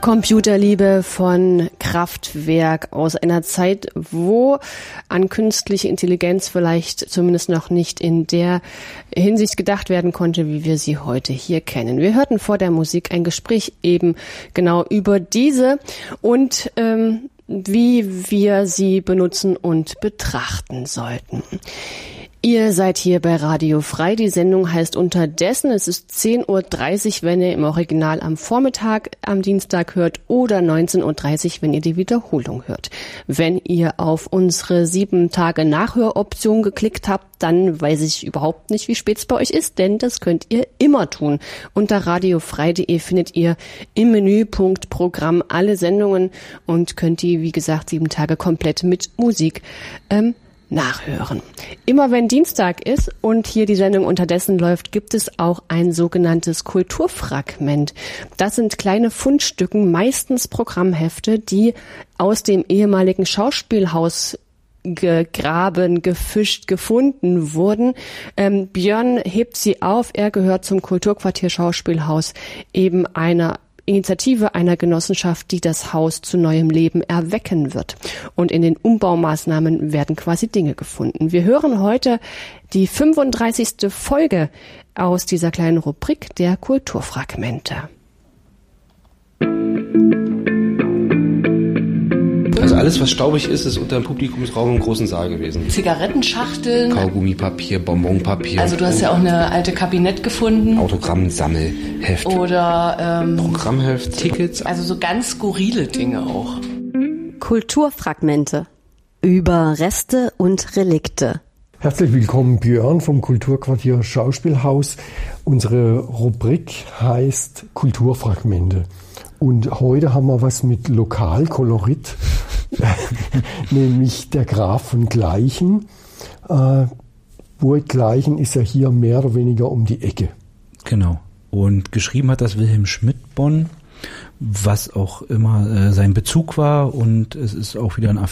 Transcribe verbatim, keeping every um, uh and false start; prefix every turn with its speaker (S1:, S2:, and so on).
S1: Computerliebe von Kraftwerk aus einer Zeit, wo an künstliche Intelligenz vielleicht zumindest noch nicht in der Hinsicht gedacht werden konnte, wie wir sie heute hier kennen. Wir hörten vor der Musik ein Gespräch eben genau über diese und ähm, wie wir sie benutzen und betrachten sollten. Ihr seid hier bei Radio Frei. Die Sendung heißt Unterdessen. Es ist zehn Uhr dreißig, wenn ihr im Original am Vormittag am Dienstag hört oder neunzehn Uhr dreißig, wenn ihr die Wiederholung hört. Wenn ihr auf unsere sieben Tage Nachhöroption geklickt habt, dann weiß ich überhaupt nicht, wie spät es bei euch ist, denn das könnt ihr immer tun. Unter radiofrei punkt de findet ihr im Menüpunkt Programm alle Sendungen und könnt die, wie gesagt, sieben Tage komplett mit Musik ähm, nachhören. Immer wenn Dienstag ist und hier die Sendung Unterdessen läuft, gibt es auch ein sogenanntes Kulturfragment. Das sind kleine Fundstücken, meistens Programmhefte, die aus dem ehemaligen Schauspielhaus gegraben, gefischt, gefunden wurden. Ähm, Björn hebt sie auf. Er gehört zum Kulturquartier Schauspielhaus, eben einer Initiative einer Genossenschaft, die das Haus zu neuem Leben erwecken wird. Und in den Umbaumaßnahmen werden quasi Dinge gefunden. Wir hören heute die fünfunddreißigste Folge aus dieser kleinen Rubrik der Kulturfragmente.
S2: Also alles, was staubig ist, ist unter dem Publikumsraum im großen Saal gewesen.
S3: Zigarettenschachteln.
S2: Kaugummipapier, Bonbonpapier.
S3: Also du hast ja auch eine alte Kabinett gefunden.
S2: Autogrammsammelheft.
S3: Oder ähm,
S2: Programmheft, Tickets.
S3: Also so ganz skurrile Dinge auch.
S4: Kulturfragmente. Über Reste und Relikte.
S5: Herzlich willkommen, Björn vom Kulturquartier Schauspielhaus. Unsere Rubrik heißt Kulturfragmente. Und heute haben wir was mit Lokalkolorit, nämlich der Graf von Gleichen. Äh, Burg Gleichen ist ja hier mehr oder weniger um die Ecke.
S6: Genau. Und geschrieben hat das Wilhelm Schmidt-Bonn, was auch immer äh, sein Bezug war. Und es ist auch wieder ein